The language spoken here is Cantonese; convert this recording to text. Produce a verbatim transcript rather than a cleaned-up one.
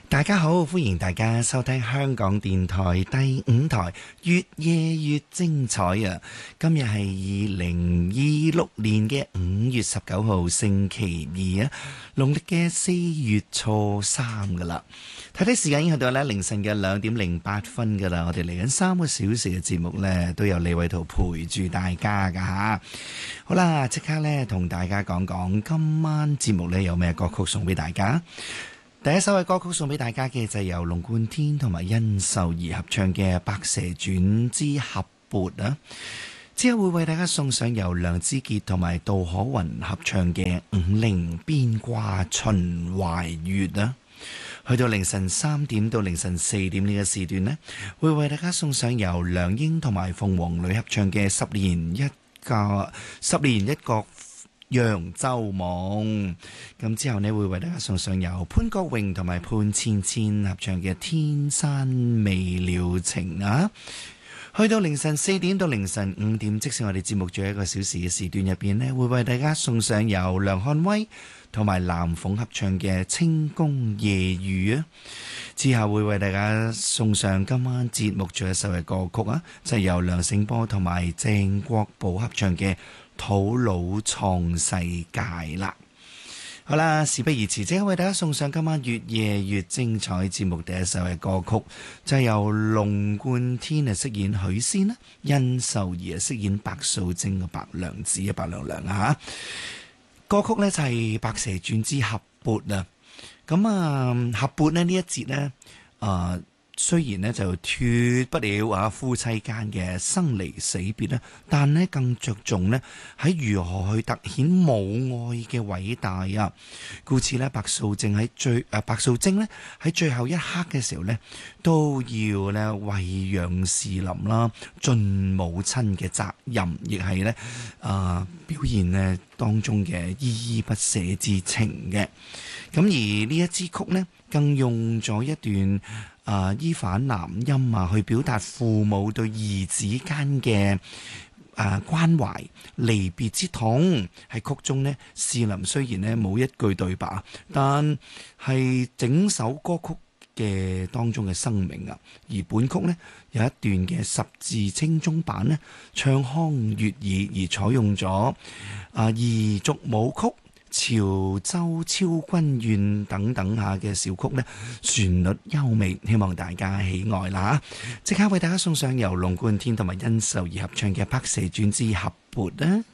大家好，歡迎大家收聽香港電台第五台，越夜越精彩啊！今日係二零二六年嘅五月十九號星期二啊，農曆嘅四月初三噶啦。睇睇時間已經去到咧凌晨嘅兩點零八分噶啦，我哋嚟緊三個小時嘅節目呢，都有李偉圖陪住大家噶吓。好啦，即刻呢，同大家講講今晚節目呢有咩歌曲送俾大家。第一首嘅歌曲送俾大家嘅就係由龍貫天同埋殷秀儀合唱嘅《白蛇傳之俠撥》啊，之後會為大家送上由梁之傑同埋杜可雲合唱嘅《五陵邊掛秦淮月》啊，去到凌晨三點到凌晨四點呢個時段呢，會為大家送上由梁英同埋鳳凰女合唱嘅《十年一個十年一個揚州夢》，咁之後呢，會為大家送上由潘國榮同埋潘芊芊合唱嘅《天山未了情》啊，去到凌晨四點到凌晨五點，即使我哋節目仲有一個小時嘅時段入邊呢，會為大家送上由梁漢威同埋藍鳳合唱嘅《清宮夜雨》啊，之後會為大家送上今晚節目最後一首嘅歌曲啊，就係由梁醒波同埋鄭國寶合唱嘅土佬創世界啦。好啦，事不宜遲，即刻為大家送上今晚越夜越精彩節目第一首嘅歌曲，就係由龍貫天啊飾演許仙啦，殷秀儀啊飾演白素貞嘅白娘子啊白娘娘啊吓。歌曲呢就係《白蛇傳之俠撥》啊。咁啊俠撥呢呢一節呢，啊、呃。雖然呢就脫不了啊夫妻間嘅生離死別啦，但呢更着重呢喺如何去凸顯母愛嘅偉大啊！故此呢，白素貞喺最誒、啊、白素貞呢喺最後一刻嘅時候呢，都要呢餵養士林啦，盡母親嘅責任，亦係呢啊表現呢當中嘅依依不捨之情嘅。咁而呢一支曲呢，更用咗一段啊，依反男音啊，去表達父母對兒子間嘅啊關懷、離別之痛。喺曲中呢，士林雖然呢冇一句對白，但係整首歌曲嘅當中嘅生命啊。而本曲呢，有一段嘅十字清中版呢，唱腔悅耳，而採用咗啊彝族舞曲、潮州超軍怨等等下嘅小曲呢，旋律優美，希望大家喜愛啦。即刻為大家送上由龍貫天同埋殷秀儀合唱嘅《白蛇傳之俠撥》啦。